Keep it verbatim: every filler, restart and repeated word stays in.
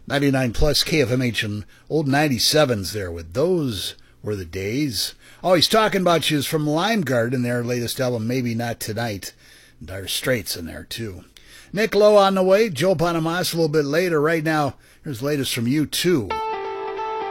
ninety-nine plus K F M H and old ninety-sevens there with Those Were the Days. Oh, he's talking about you is from Limegarden, their latest album, Maybe Not Tonight. Dire Straits in there, too. Nick Lowe on the way. Joe Bonamassa a little bit later. Right now, here's latest from U two.